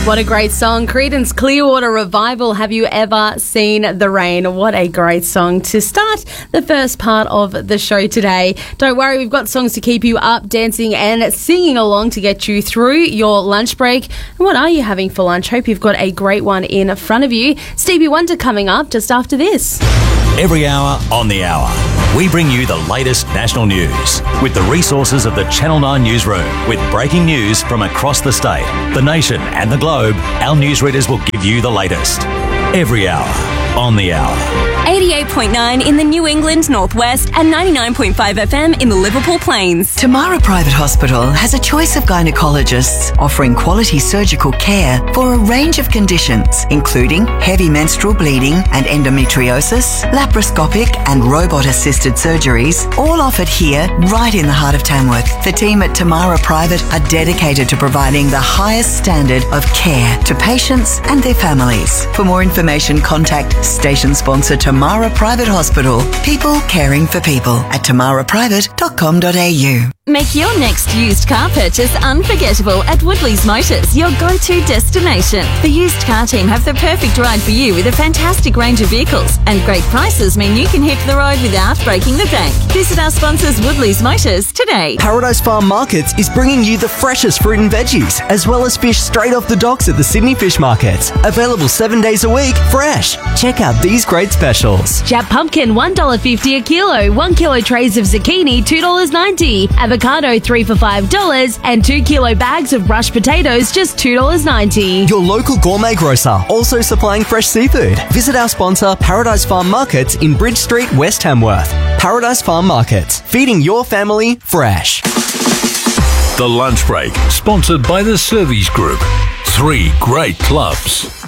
What a great song. Creedence Clearwater Revival, Have You Ever Seen the Rain? What a great song to start the first part of the show today. Don't worry, we've got songs to keep you up, dancing and singing along to get you through your lunch break. And what are you having for lunch? Hope you've got a great one in front of you. Stevie Wonder coming up just after this. Every hour on the hour, we bring you the latest national news with the resources of the Channel 9 newsroom. With breaking news from across the state, the nation and the globe, our newsreaders will give you the latest. Every hour on the hour. 88.9 in the New England Northwest and 99.5 FM in the Liverpool Plains. Tamara Private Hospital has a choice of gynecologists offering quality surgical care for a range of conditions, including heavy menstrual bleeding and endometriosis, laparoscopic and robot-assisted surgeries, all offered here right in the heart of Tamworth. The team at Tamara Private are dedicated to providing the highest standard of care to patients and their families. For more information, contact station sponsor Tamara Private Hospital. People caring for people at tamaraprivate.com.au. Make your next used car purchase unforgettable at Woodley's Motors, your go-to destination. The used car team have the perfect ride for you with a fantastic range of vehicles, and great prices mean you can hit the road without breaking the bank. Visit our sponsors Woodley's Motors today. Paradise Farm Markets is bringing you the freshest fruit and veggies, as well as fish straight off the docks at the Sydney Fish Market. Available 7 days a week, fresh. Check out these great specials. Jap pumpkin, $1.50 a kilo. 1 kilo trays of zucchini, $2.90. Avocado, 3 for $5. And 2 kilo bags of rushed potatoes, just $2.90. Your local gourmet grocer, also supplying fresh seafood. Visit our sponsor, Paradise Farm Markets in Bridge Street, West Tamworth. Paradise Farm Markets, feeding your family fresh. The Lunch Break, sponsored by the Servies Group. 3 great clubs.